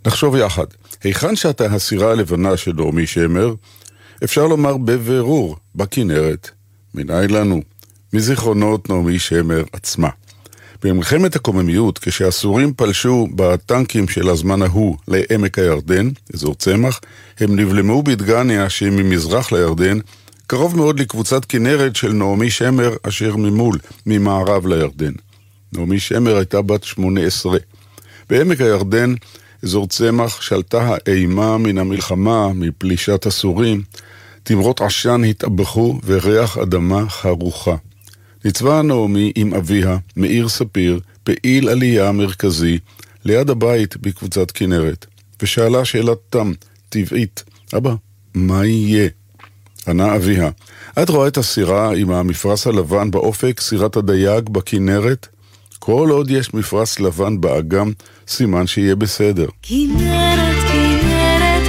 נחשוב יחד, היכן שאתה הסירה הלבנה של נעמי שמר, אפשר לומר בבירור, בכנרת. מנין לנו? מזיכרונות נעמי שמר עצמה. במלחמת הקוממיות, כשהסורים פלשו בטנקים של הזמן ההוא לעמק הירדן, אזור צמח, הם נבלמו בדגניה שממזרח לירדן, קרוב מאוד לקבוצת כנרת של נעמי שמר אשר ממול, ממערב לירדן. נעמי שמר הייתה בת 18. בעמק הירדן, אזור צמח, שלטה האימה מן המלחמה, מפלישת הסורים. תמרות עשן התאבחו וריח אדמה חרוכה. ניצבה נעמי עם אביה, מאיר ספיר, פעיל עלייה מרכזי, ליד הבית בקבוצת כנרת, ושאלה שאלת תם, טבעית, אבא, מה יהיה? ענה אביה, את רואה את הסירה עם המפרס הלבן באופק, סירת הדייג בכנרת? כל עוד יש מפרס לבן באגם, סימן שיהיה בסדר. כנרת, כנרת,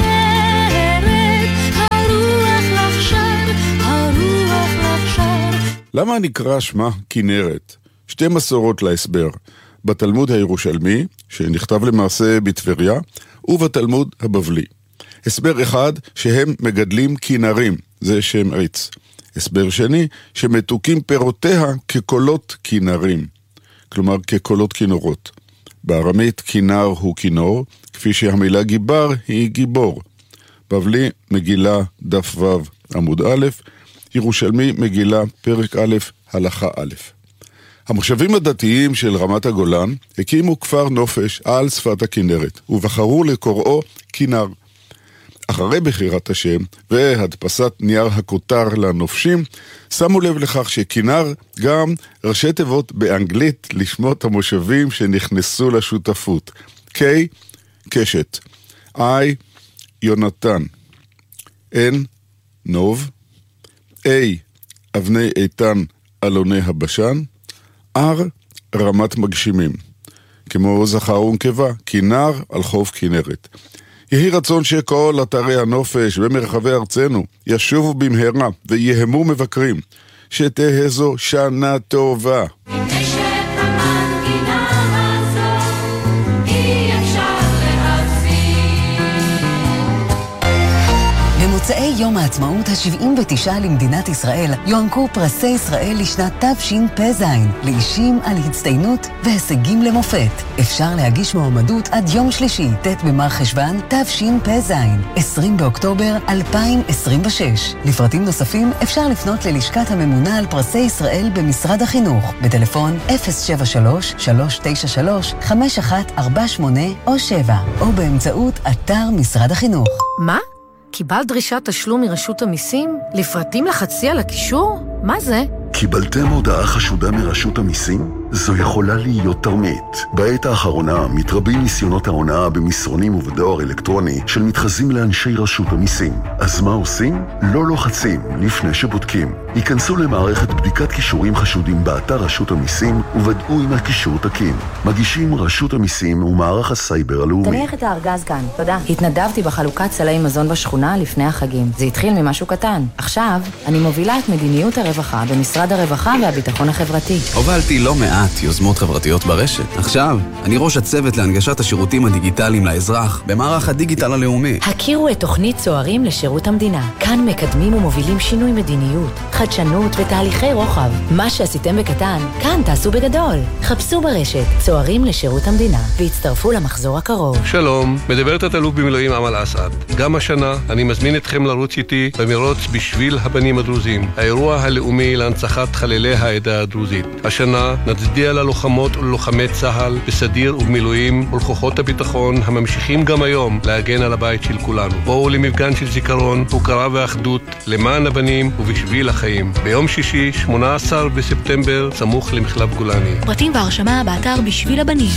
כנרת, הרוח לך שר, הרוח לך שר. למה נקרא שמה כנרת? שתי מסורות להסבר. בתלמוד הירושלמי, שנכתב למעשה בטבריה, ובתלמוד הבבלי. הסבר אחד, שהם מגדלים כנרים, זה שם עץ. הסבר שני, שמתוקים פירותיה כקולות כנרים. כלומר כקולות כינורות. בארמית כינר הוא כינור, כפי שהמילה גיבר היא גיבור. בבלי מגילה דף ו' עמוד א', ירושלמי מגילה פרק א' הלכה א'. המושבים הדתיים של רמת הגולן הקימו כפר נופש על שפת הכנרת, ובחרו לקוראו כינר. אחרי בחירת השם והדפסת נייר הכותר לנופשים, שמו לב לכך שכינר גם ראשי תיבות באנגלית לשמות המושבים שנכנסו לשותפות. K, קשת, I, יונתן, N, נוב, A, אבני איתן אלוני הבשן, R, רמת מגשימים. כמו זכר ונקבה, כינר על חוף כנרת. יהי רצון שכל אתרי הנופש במרחבי ארצנו ישובו במהרה ויהמו מבקרים, שתהיה זו שנה טובה. במוצאי יום העצמאות ה-79 למדינת ישראל יוענקו פרסי ישראל לשנת תשפ"ז לאישים על הצטיינות והישגים למופת. אפשר להגיש מועמדות עד יום שלישי, ט' במרחשוון תשפ"ז, 20 באוקטובר 2026. לפרטים נוספים אפשר לפנות ללשכת הממונה על פרסי ישראל במשרד החינוך בטלפון 073-393-5148 או 7 או באמצעות אתר משרד החינוך. מה? קיבלת דרישת תשלום מרשות המיסים? לפרטים לחצי על הקישור? מה זה? קיבלתם הודעה חשודה מרשות המיסים? זו יכולה להיות תרמית. בעת האחרונה מתרבים ניסיונות ההונאה במסרונים ובדואר אלקטרוני של מתחזים לאנשי רשות המיסים. אז מה עושים? לא לוחצים לפני שבודקים. ייכנסו למערכת בדיקת קישורים חשודים באתר רשות המיסים וודאו אם הקישור תקין. מגישים רשות המיסים ומערך הסייבר הלאומי. תניח את הארגז כאן, תודה. התנדבתי בחלוקת סלי מזון בשכונה לפני החגים. זה התחיל ממשהו קטן. עכשיו אני מובילה את מדיניות הרווחה במשרד הרווחה והביטחון החברתי. הובלתי לא מעט יוזמות חברתיות ברשת. עכשיו, אני ראש הצוות להנגשת השירותים הדיגיטליים לאזרח במערך הדיגיטל הלאומי. הכירו את תוכנית צוערים לשירות המדינה. כאן מקדמים ומובילים שינוי מדיניות, חדשנות ותהליכי רוחב. מה שעשיתם בקטן, כאן תעשו בגדול. חפשו ברשת צוערים לשירות המדינה והצטרפו למחזור הקרוב. שלום, מדברת התלוף במילואים אמל אסעד. גם השנה אני מזמין אתכם לרוץ איתי במרוץ בשביל הבנים הדרוזים, האירוע הלאומי להנצחת חללי העדה הדרוזית. השנה נצדיע ללוחמות וללוחמי צה"ל בסדיר ובמילואים ולכוחות הביטחון הממשיכים גם היום להגן על הבית של כולנו. בואו למפגן של זיכרון, הוקרה ואחדות למען הבנים ובשביל החיים. ביום שישי, 18 בספטמבר, סמוך למחלף גולני. פרטים והרשמה באתר בשביל הבנים.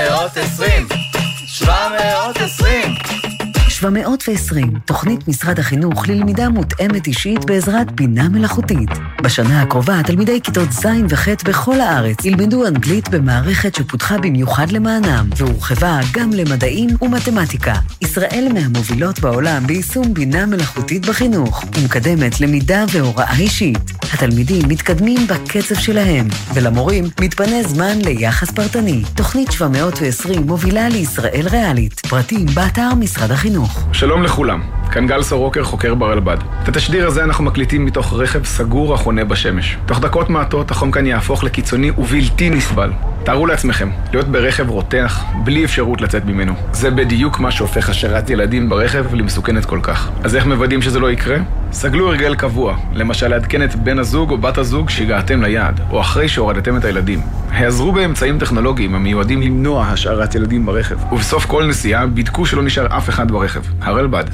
720, תוכנית משרד החינוך ללמידה מותאמת אישית בעזרת בינה מלאכותית. בשנה הקרובה תלמידי כיתות ז' וח' בכל הארץ ילמדו אנגלית במערכת שפותחה במיוחד למענם, והורחבה גם למדעים ומתמטיקה. ישראל מהמובילות בעולם ביישום בינה מלאכותית בחינוך, ומקדמת למידה והוראה אישית. התלמידים מתקדמים בקצב שלהם, ולמורים מתפנה זמן ליחס פרטני. תוכנית 720 מובילה לישראל ריאלית. פרטים באתר משרד החינוך. שלום לכולם, כאן גל סורוקר, חוקר ברלב"ד. את התשדיר הזה אנחנו מקליטים מתוך רכב סגור החונה בשמש. תוך דקות מעטות החום כאן יהפוך לקיצוני ובלתי נסבל. תארו לעצמכם, להיות ברכב רותח, בלי אפשרות לצאת ממנו. זה בדיוק מה שהופך השארת ילדים ברכב למסוכנת כל כך. אז איך מוודאים שזה לא יקרה? סגלו הרגל קבוע, למשל לעדכן את בן הזוג או בת הזוג שהגעתם ליעד, או אחרי שהורדתם את הילדים. העזרו באמצעים טכנולוגיים המיועדים למנוע השארת ילדים ברכב. ובסוף כל נסיעה בדקו שלא נשאר אף אחד ברכב. הרלב"ד.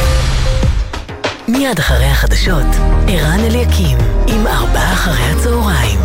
מיד אחרי החדשות, ערן אליקים, עם 4 אחרי הצהריים.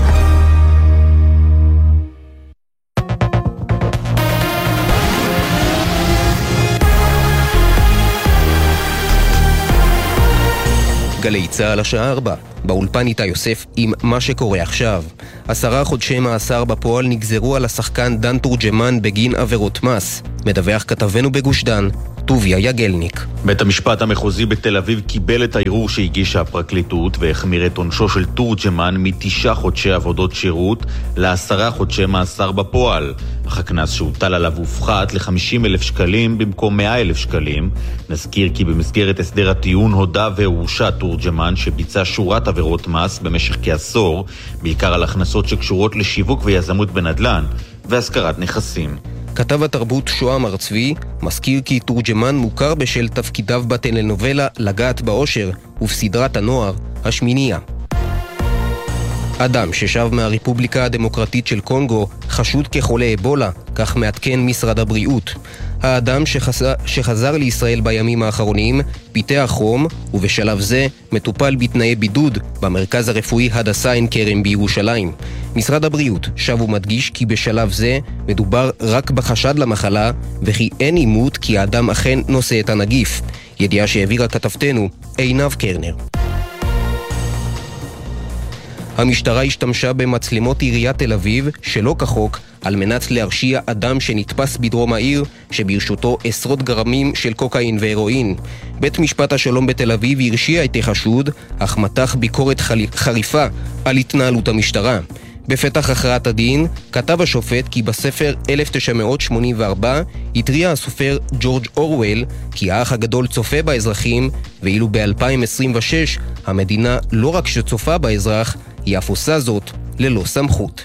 גלי צהל השעה 4, באולפן איתה יוסף עם מה שקורה עכשיו. 10 חודשי מאסר בפועל נגזרו על השחקן דן תורג'מן בגין עבירות מס. מדווח כתבנו בגוש דן, טוביה יגלניק. בית המשפט המחוזי בתל אביב קיבל את הערעור שהגישה הפרקליטות והחמיר את עונשו של תורג'מן מ9 חודשי עבודות שירות ל10 חודשי מאסר בפועל. אך הקנס שהוטל עליו הופחת ל50,000 שקלים במקום 100,000 שקלים. נזכיר כי במסגרת הסדר הטיעון הודה והורשע תורג'מן שביצע שורת עבירות מס במשך כעשור, בעיקר על הכנסות שקשורות לשיווק ויזמות בנדל"ן והשכרת נכסים. כתב התרבות שוהם ארצבי מזכיר כי תורג'מן מוכר בשל תפקידיו בטלנובלה לגעת באושר ובסדרת הנוער השמיניה. אדם ששב מהרפובליקה הדמוקרטית של קונגו חשוד כחולה אבולה, כך מעדכן משרד הבריאות. האדם שחזר לישראל בימים האחרונים פיתח חום, ובשלב זה מטופל בתנאי בידוד במרכז הרפואי הדסה עין כרם בירושלים. משרד הבריאות שב ומדגיש כי בשלב זה מדובר רק בחשד למחלה, וכי אין אימות כי האדם אכן נושא את הנגיף. ידיעה שהעבירה כתבתנו עינב קרנר. המשטרה השתמשה במצלמות עיריית תל אביב שלא כחוק על מנת להרשיע אדם שנתפס בדרום העיר שברשותו עשרות גרמים של קוקאין והרואין. בית משפט השלום בתל אביב הרשיע את החשוד, אך מתח ביקורת חריפה על התנהלות המשטרה. בפתח הכרעת הדין כתב השופט כי בספר 1984 התריע הסופר ג'ורג' אורוול כי האח הגדול צופה באזרחים, ואילו ב-2026 המדינה לא רק שצופה באזרח, היא אף עושה זאת ללא סמכות.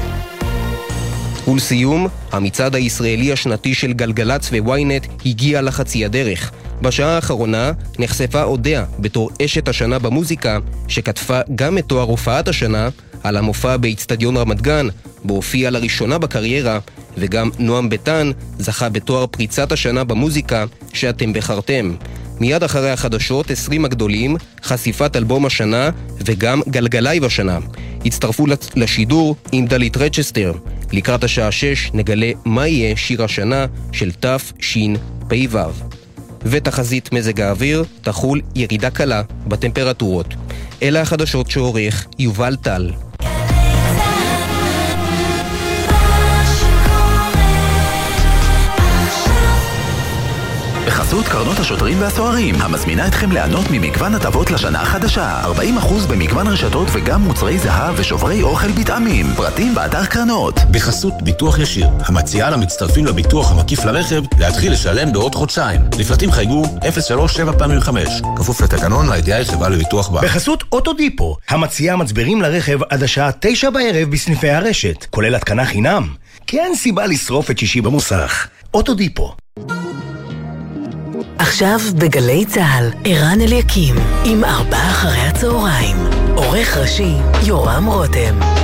ולסיום, המצעד הישראלי השנתי של גלגלץ וויינט הגיע לחצי הדרך. בשעה האחרונה נחשפה אודיה בתור אשת השנה במוזיקה, שכתבה גם את תואר הופעת השנה על המופע באצטדיון רמת גן, בו הופיע לראשונה בקריירה, וגם נועם ביטן זכה בתואר פריצת השנה במוזיקה שאתם בחרתם. מיד אחרי החדשות 20 הגדולים, חשיפת אלבום השנה וגם גלגלייב השנה. הצטרפו לשידור עם דלית רצ'סטר. לקראת השעה 6 נגלה מה יהיה שיר השנה של תשפ"ו. ותחזית מזג האוויר תחול ירידה קלה בטמפרטורות. אלה החדשות שעורך יובל טל. בחסות קרנות השוטרים והסוהרים, המזמינה אתכם ליהנות ממגוון הטבות לשנה החדשה. 40% במגוון רשתות וגם מוצרי זהב ושוברי אוכל בטעמים. פרטים באתר קרנות. בחסות ביטוח ישיר, המציעה למצטרפים לביטוח המקיף לרכב להתחיל לשלם בעוד חודשיים. לפרטים חייגו 03755. כפוף לתקנון לידיעה חברה לביטוח בה. בחסות אוטודיפו, המציעה מצברים לרכב עד השעה 9 בערב בסניפי הרשת, כולל התקנה חינם. כי אין סיבה לשרוף את שישי במוסך. אוטודיפו. עכשיו בגלי צהל, ערן אליקים, עם 4 אחרי הצהריים. עורך ראשי, יורם רותם.